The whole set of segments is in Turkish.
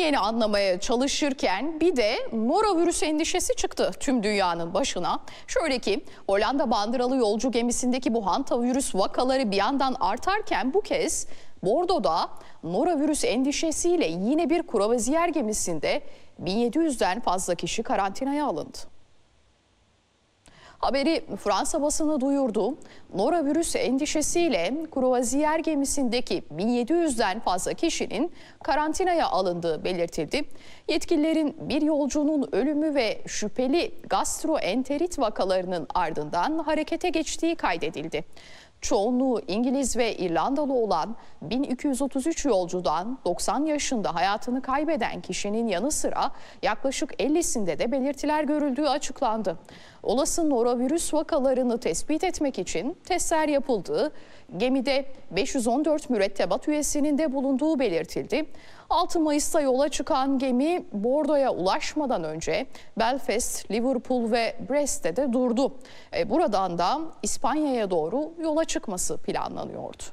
yeni anlamaya çalışırken bir de norovirüs endişesi çıktı tüm dünyanın başına. Şöyle ki Hollanda bandıralı yolcu gemisindeki bu hantavirüs vakaları bir yandan artarken bu kez Bordo'da norovirüs endişesiyle yine bir kruvaziyer gemisinde 1700'den fazla kişi karantinaya alındı. Haberi Fransa basını duyurdu. Norovirüs endişesiyle kruvaziyer gemisindeki 1700'den fazla kişinin karantinaya alındığı belirtildi. Yetkililerin bir yolcunun ölümü ve şüpheli gastroenterit vakalarının ardından harekete geçtiği kaydedildi. Çoğunluğu İngiliz ve İrlandalı olan 1233 yolcudan 90 yaşında hayatını kaybeden kişinin yanı sıra yaklaşık 50'sinde de belirtiler görüldüğü açıklandı. Olası norovirüs vakalarını tespit etmek için testler yapıldığı, gemide 514 mürettebat üyesinin de bulunduğu belirtildi. 6 Mayıs'ta yola çıkan gemi Bordo'ya ulaşmadan önce Belfast, Liverpool ve Brest'te de durdu. Buradan da İspanya'ya doğru yola çıkması planlanıyordu.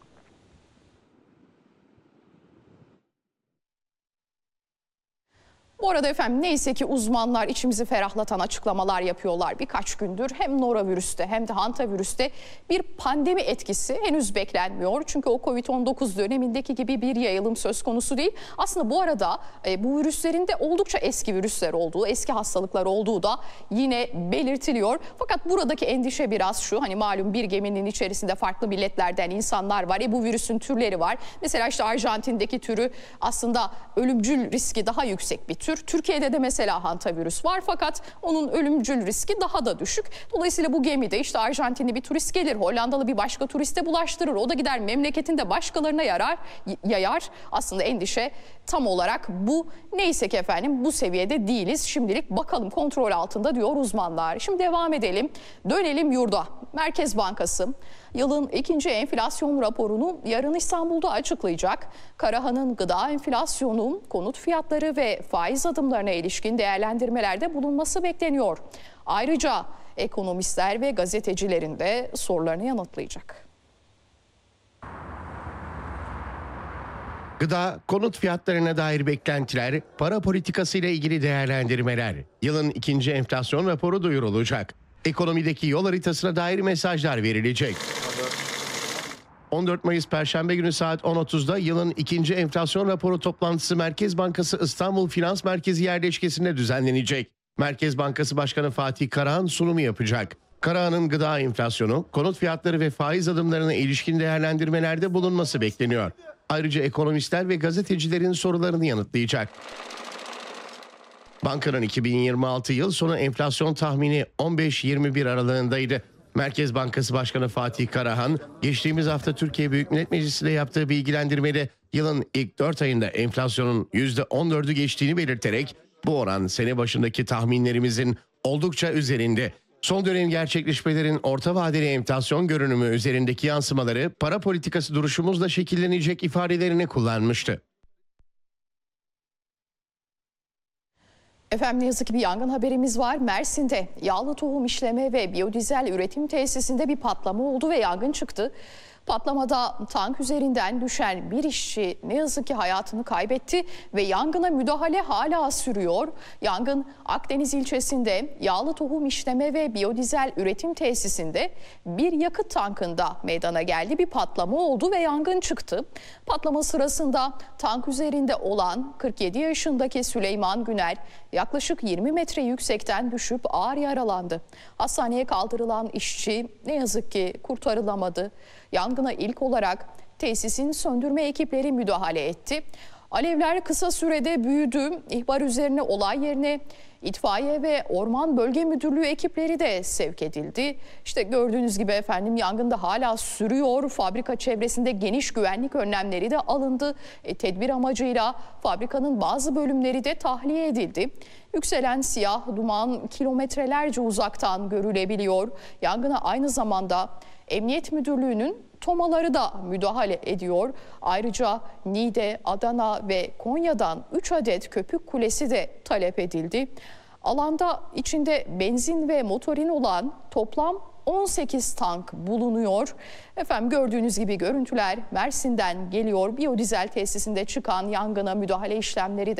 Bu arada efendim neyse ki uzmanlar içimizi ferahlatan açıklamalar yapıyorlar. Birkaç gündür hem norovirüste hem de hantavirüste bir pandemi etkisi henüz beklenmiyor. Çünkü o Covid-19 dönemindeki gibi bir yayılım söz konusu değil. Aslında bu arada bu virüslerin de oldukça eski virüsler olduğu, eski hastalıklar olduğu da yine belirtiliyor. Fakat buradaki endişe biraz şu, hani malum bir geminin içerisinde farklı milletlerden insanlar var. Bu virüsün türleri var. Mesela işte Arjantin'deki türü aslında ölümcül riski daha yüksek bir tür. Türkiye'de de mesela hantavirüs var fakat onun ölümcül riski daha da düşük. Dolayısıyla bu gemide işte Arjantinli bir turist gelir, Hollandalı bir başka turiste bulaştırır. O da gider memleketinde başkalarına yayar. Aslında endişe tam olarak bu. Neyse ki efendim bu seviyede değiliz. Şimdilik bakalım kontrol altında diyor uzmanlar. Şimdi devam edelim. Dönelim yurda. Merkez Bankası yılın ikinci enflasyon raporunu yarın İstanbul'da açıklayacak. Karahan'ın gıda enflasyonu, konut fiyatları ve faiz adımlarına ilişkin değerlendirmelerde bulunması bekleniyor. Ayrıca ekonomistler ve gazetecilerin de sorularını yanıtlayacak. Gıda, konut fiyatlarına dair beklentiler, para politikası ile ilgili değerlendirmeler. Yılın ikinci enflasyon raporu duyurulacak. Ekonomideki yol haritasına dair mesajlar verilecek. 14 Mayıs Perşembe günü saat 10.30'da yılın ikinci enflasyon raporu toplantısı Merkez Bankası İstanbul Finans Merkezi yerleşkesinde düzenlenecek. Merkez Bankası Başkanı Fatih Karahan sunumu yapacak. Karahan'ın gıda enflasyonu, konut fiyatları ve faiz adımlarına ilişkin değerlendirmelerde bulunması bekleniyor. Ayrıca ekonomistler ve gazetecilerin sorularını yanıtlayacak. Bankanın 2026 yıl sonu enflasyon tahmini 15-21 aralığındaydı. Merkez Bankası Başkanı Fatih Karahan, geçtiğimiz hafta Türkiye Büyük Millet Meclisi'nde yaptığı bilgilendirmede yılın ilk 4 ayında enflasyonun %14'ü geçtiğini belirterek bu oran sene başındaki tahminlerimizin oldukça üzerinde. Son dönem gerçekleşmelerin orta vadeli enflasyon görünümü üzerindeki yansımaları para politikası duruşumuzla şekillenecek ifadelerini kullanmıştı. Efendim ne yazık ki bir yangın haberimiz var. Mersin'de yağlı tohum işleme ve biyodizel üretim tesisinde bir patlama oldu ve yangın çıktı. Patlamada tank üzerinden düşen bir işçi ne yazık ki hayatını kaybetti ve yangına müdahale hala sürüyor. Yangın Akdeniz ilçesinde yağlı tohum işleme ve biyodizel üretim tesisinde bir yakıt tankında meydana geldi. Bir patlama oldu ve yangın çıktı. Patlama sırasında tank üzerinde olan 47 yaşındaki Süleyman Güner yaklaşık 20 metre yüksekten düşüp ağır yaralandı. Hastaneye kaldırılan işçi ne yazık ki kurtarılamadı. Yangına ilk olarak tesisin söndürme ekipleri müdahale etti. Alevler kısa sürede büyüdü. İhbar üzerine olay yerine itfaiye ve Orman Bölge Müdürlüğü ekipleri de sevk edildi. İşte gördüğünüz gibi efendim yangın da hala sürüyor. Fabrika çevresinde geniş güvenlik önlemleri de alındı. Tedbir amacıyla fabrikanın bazı bölümleri de tahliye edildi. Yükselen siyah duman kilometrelerce uzaktan görülebiliyor. Yangına aynı zamanda Emniyet Müdürlüğü'nün tomaları da müdahale ediyor. Ayrıca Niğde, Adana ve Konya'dan 3 adet köpük kulesi de talep edildi. Alanda içinde benzin ve motorin olan toplam 18 tank bulunuyor. Efendim gördüğünüz gibi görüntüler Mersin'den geliyor. Biyodizel tesisinde çıkan yangına müdahale işlemleri de